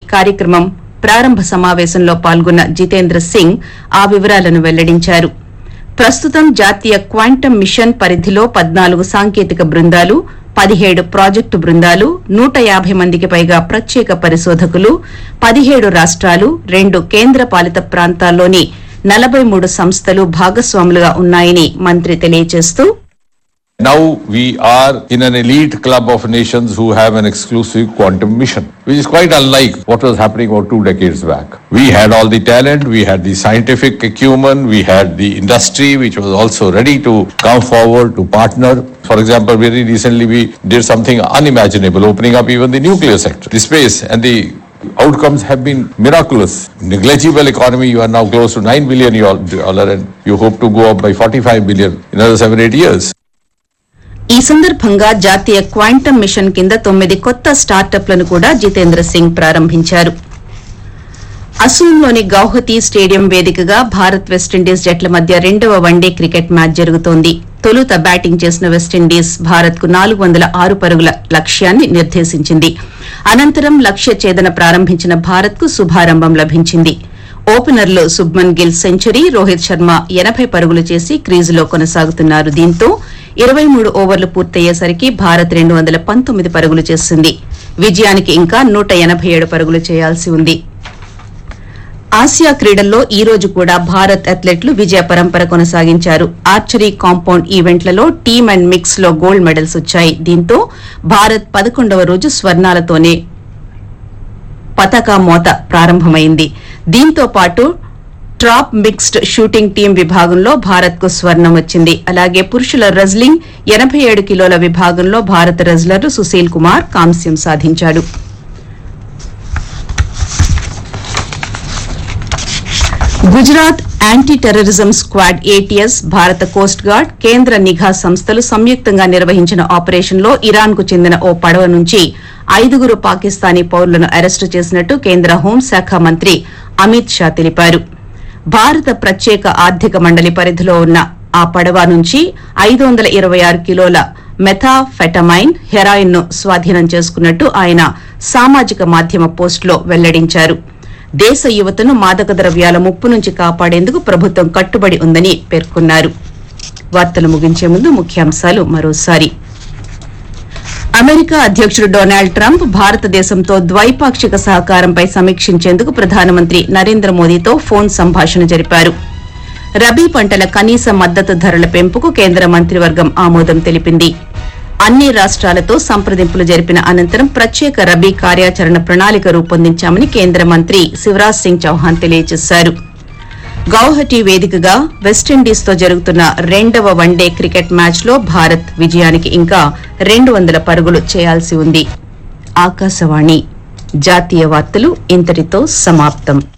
కార్యక్రమం ప్రారంభ సమావేశంలో పాల్గొన్న జితేంద్ర సింగ్ ఆ వివరాలను వెల్లడించారు. ప్రస్తుతం జాతీయ క్వాంటమ్ మిషన్ పరిధిలో 14 సాంకేతిక బృందాలు, 17 ప్రాజెక్టు బృందాలు, 150 మందికి పైగా ప్రత్యేక పరిశోధకులు, 17 రాష్ట్రాలు, 2 కేంద్ర పాలిత ప్రాంతాల్లోని 43 సంస్థలు భాగస్వాములుగా ఉన్నాయని మంత్రి తెలియజేస్తూ, Now we are in an elite club of nations who have an exclusive quantum mission, which is quite unlike what was happening about 2 decades back. We had all the talent, we had the scientific acumen, we had the industry which was also ready to come forward to partner. For example, very recently we did something unimaginable, opening up even the nuclear sector, the space, and the outcomes have been miraculous. Negligible economy, you are now close to $9 billion and you hope to go up by 45 billion in another 7-8 years. ఈ సందర్భంగా జాతీయ quantum mission కింద 9 కొత్త స్టార్టప్లను కూడా జితేంద్ర సింగ్ ప్రారంభించారు. అసోంలోని Guwahati stadium వేదికగా Bharat West Indies జట్ల మధ్య 2వ వన్డే క్రికెట్ మ్యాచ్ జరుగుతోంది. తొలుత బ్యాటింగ్ చేసిన వెస్టిండీస్ భారత్కు 406 పరుగుల లక్ష్యాన్ని నిర్దేశించింది. అనంతరం లక్ష్య ఛేదన ప్రారంభించిన భారత్కు శుభారంభం లభించింది. ఓపెనర్లు శుభ్మన్ గిల్ సెంచరీ, రోహిత్ శర్మ 80 పరుగులు చేసి క్రీజులో కొనసాగుతున్నారు. దీంతో 23 ఓవర్లు పూర్తయ్యేసరికి భారత్ 219 పరుగులు చేసింది. విజయానికి ఇంకా 187 పరుగులు చేయాల్సి ఉంది. ఆసియా క్రీడల్లో ఈ రోజు కూడా భారత్ అథ్లెట్లు విజయ పరంపర కొనసాగించారు. Archery compound ఈవెంట్లలో team and mix లో గోల్డ్ మెడల్స్ వచ్చాయి. దీంతో భారత్ 11వ రోజు స్వర్ణాలతోనే పతాక మోత ప్రారంభమైంది. దీంతో పాటు ట్రాప్ మిక్స్డ్ షూటింగ్ టీం విభాగంలో భారత్ కు స్వర్ణం వచ్చింది. అలాగే పురుషుల రెజ్లింగ్ 87 కిలోల విభాగంలో భారత రెజ్లర్ సుశీల్ కుమార్ కాంస్యం సాధించాడు. Gujarat anti terrorism squad ATS, భారత కోస్ట్ గార్డ్, కేంద్ర నిఘా సంస్థలు సంయుక్తంగా నిర్వహించిన ఆపరేషన్లో ఇరాన్కు చెందిన ఓ పడవ నుంచి 5 పాకిస్తానీ పౌరులను అరెస్టు చేసినట్టు కేంద్ర హోంశాఖ మంత్రి అమిత్ షా తెలిపారు. భారత ప్రత్యేక ఆర్థిక మండలి పరిధిలో ఉన్న ఆ పడవ నుంచి 526 కిలోల మెథాఫెటమైన్, హెరాయిన్ ను స్వాధీనం చేసుకున్నట్టు ఆయన సామాజిక మాధ్యమ పోస్టులో వెల్లడించారు. దేశ యువతను మాదక ద్రవ్యాల ముప్పు నుంచి కాపాడేందుకు ప్రభుత్వం కట్టుబడి ఉందని పేర్కొన్నారు. వార్తలు ముగించే ముందు ముఖ్యాంశాలు మరోసారి. అమెరికా అధ్యకుడు డొనాల్డ్ ట్రంప్ భారతదేశంతో ద్వైపాక్షిక సహకారంపై సమీక్షించేందుకు ప్రధానమంత్రి నరేంద్ర మోదీతో ఫోన్ సంభాషణ జరిపారు. రబీ పంటల కనీస మద్దతు ధరల పెంపుకు కేంద్ర మంత్రివర్గం ఆమోదం తెలిపింది. అన్ని రాష్ట్రాలతో సంప్రదింపులు జరిపిన అనంతరం ప్రత్యేక రబీ కార్యాచరణ ప్రణాళిక రూపొందించామని కేంద్ర మంత్రి శివరాజ్ సింగ్ చౌహాన్ తెలియజేశారు. గౌహటి వేదికగా వెస్టిండీస్తో జరుగుతున్న 2వ వన్డే క్రికెట్ మ్యాచ్లో భారత్ విజయానికి ఇంకా 200 పరుగులు చేయాల్సి ఉంది. ఆకాశవాణి జాతీయ వార్తలు ఇంతటితో సమాప్తం.